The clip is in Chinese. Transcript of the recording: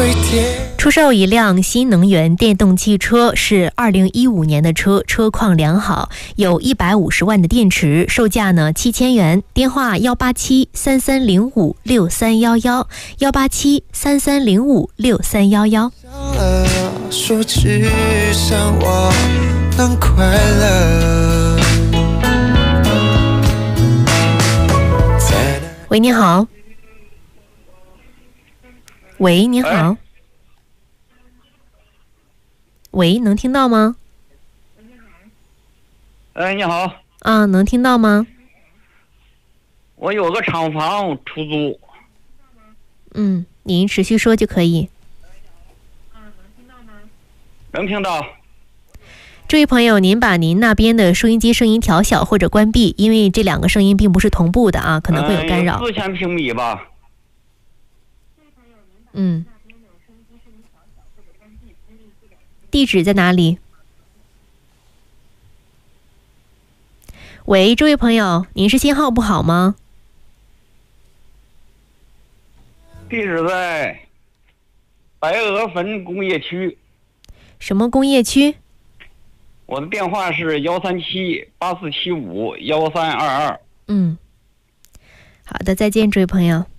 出售一辆新能源电动汽车，是2015年的车，车况良好，有150万的电池，售价呢7000元。电话187-3305-6311，187-3305-6311。 说只想我能快乐。 喂，你好。喂，你好。喂，能听到吗？ 你好。 啊，能听到吗？ 我有个厂房出租。 您持续说就可以。 能听到。 这位朋友，您把您那边的收音机声音调小或者关闭，因为这两个声音并不是同步的啊，可能会有干扰。 4000平米吧。 地址在哪里？喂，这位朋友，您是信号不好吗？ 地址在白鹅坟工业区。 什么工业区？ 我的电话是137-8475-1322。 好的，再见，这位朋友。